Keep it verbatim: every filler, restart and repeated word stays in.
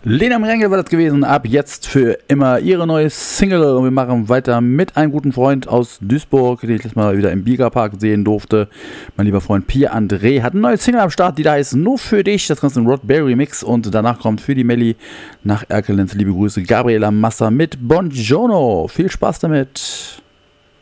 Lena Merengue war das gewesen, ab jetzt für immer ihre neue Single, und wir machen weiter mit einem guten Freund aus Duisburg, den ich letztes Mal wieder im Biegerpark sehen durfte. Mein lieber Freund Pierre André hat eine neue Single am Start, die da heißt Nur für dich, das Ganze ein Rod Berry Mix, und danach kommt für die Melli nach Erkelenz, liebe Grüße, Gabriela Massa mit Buongiorno. Viel Spaß damit.